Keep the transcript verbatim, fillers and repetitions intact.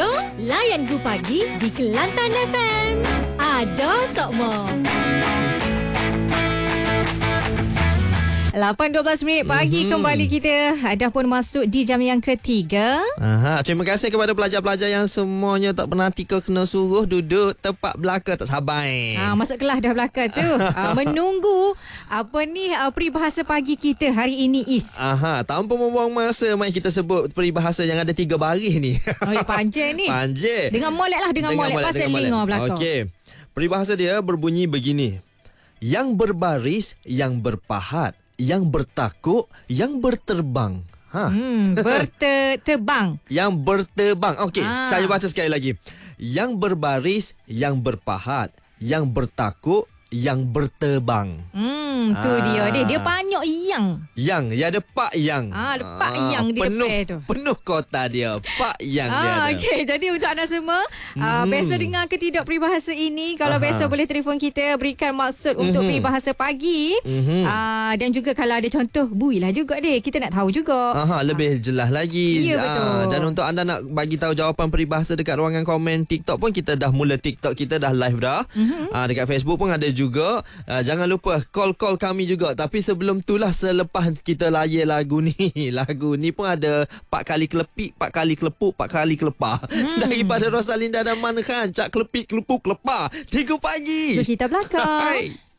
Ada Layan Gu Pagi di Kelantan F M. Ada Sokmo. lapan dua belas minit pagi mm-hmm. kembali kita dah pun masuk di jam yang ketiga. Aha, terima kasih kepada pelajar-pelajar yang semuanya tak pernah tika kena suruh duduk tempat belakang tak sabar. Ha, masuk kelas dah belakang tu. ha, menunggu apa ni uh, peribahasa pagi kita hari ini Is. Aha, tanpa membuang masa mari kita sebut peribahasa yang ada tiga baris ni. Oh, ya, panjang ni. Panjang. Dengan molek lah dengan, dengan molek pasal linga belakang. Okey. Peribahasa dia berbunyi begini. Yang berbaris, yang berpahat, yang bertakuk, yang berterbang. Ha. Hmm, berterbang. Yang berterbang. Okey, ha. saya baca sekali lagi. Yang berbaris, yang berpahat, yang bertakuk, yang berterbang. Hmm, tu ah. dia. Dia dia banyak yang. Yang, ya ada pak yang. Ah, ada pak ah, yang di penuh, depan tu. Penuh kota dia. Pak yang ah, dia ada. Okey, jadi untuk anda semua, hmm. uh, biasa dengar ke tidak peribahasa ini? Kalau Aha. biasa boleh telefon kita, berikan maksud mm-hmm. untuk peribahasa pagi. Mm-hmm. Uh, dan juga kalau ada contoh, builah juga deh. Kita nak tahu juga. Aha, lebih ah. jelas lagi. Ya, betul. Ah, dan untuk anda nak bagi tahu jawapan peribahasa dekat ruangan komen TikTok pun, kita dah mula TikTok, kita dah live dah. Mm-hmm. Uh, dekat Facebook pun ada juga. Uh, jangan lupa call-call kami juga. Tapi sebelum itulah, selepas kita layan lagu ni, lagu ni pun ada empat kali kelepik, empat kali kelepuk, empat kali kelepah. Hmm. Daripada Rosalinda dan Man Khan, Cak kelepik, kelepuk, kelepah. Tiga pagi. Kita belakang.